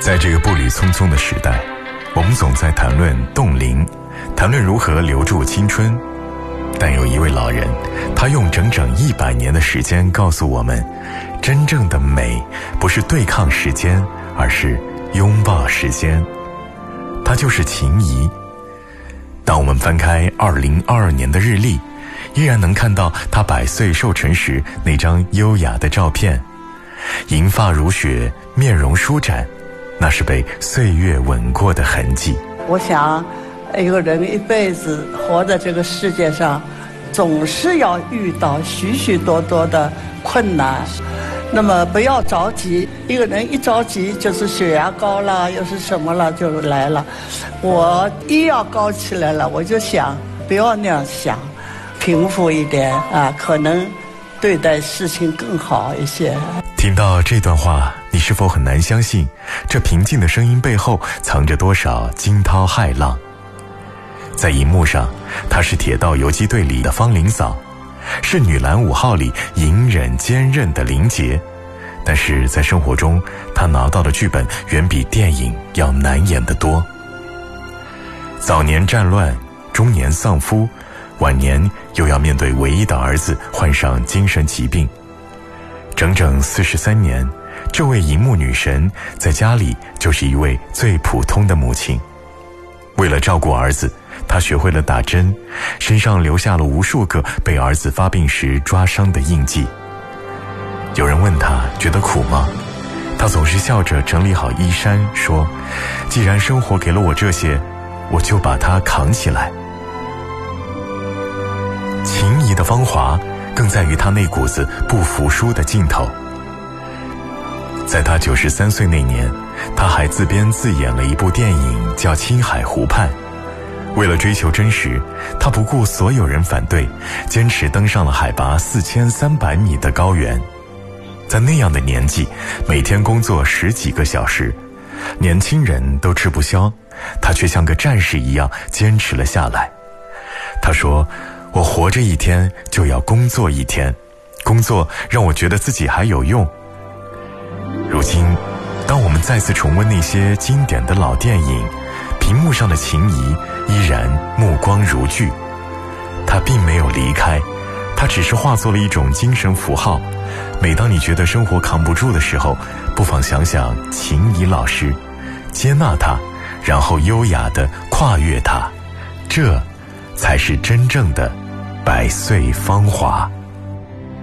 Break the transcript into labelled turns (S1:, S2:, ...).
S1: 在这个步履匆匆的时代，我们总在谈论冻龄，谈论如何留住青春。但有一位老人，他用整整100年的时间告诉我们，真正的美不是对抗时间，而是拥抱时间。他就是秦怡。当我们翻开2022年的日历，依然能看到他100岁寿辰时那张优雅的照片，银发如雪，面容舒展，那是被岁月吻过的痕迹。
S2: 我想一个人一辈子活在这个世界上，总是要遇到许许多多的困难，那么不要着急，一个人一着急就是血压高了，又是什么了就来了。我一要高起来了，我就想不要那样想，平复一点啊，可能对待事情更好一些。
S1: 听到这段话，你是否很难相信这平静的声音背后藏着多少惊涛骇浪？在荧幕上，她是铁道游击队里的方林嫂，是女篮5号里隐忍坚韧的林杰，但是在生活中，她拿到的剧本远比电影要难演得多。早年战乱，中年丧夫，晚年又要面对唯一的儿子患上精神疾病。整整43年，这位荧幕女神在家里就是一位最普通的母亲。为了照顾儿子，她学会了打针，身上留下了无数个被儿子发病时抓伤的印记。有人问她觉得苦吗？她总是笑着整理好衣衫，说：既然生活给了我这些，我就把它扛起来。秦怡的芳华更在于她那股子不服输的劲头。在她93岁那年，她还自编自演了一部电影叫《青海湖畔》。为了追求真实，她不顾所有人反对，坚持登上了海拔4300米的高原。在那样的年纪，每天工作10几个小时，年轻人都吃不消，她却像个战士一样坚持了下来。她说：我活着一天就要工作一天，工作让我觉得自己还有用。如今，当我们再次重温那些经典的老电影，屏幕上的秦怡依然目光如炬。她并没有离开，她只是化作了一种精神符号。每当你觉得生活扛不住的时候，不妨想想秦怡老师，接纳她，然后优雅地跨越她，这才是真正的100岁芳华。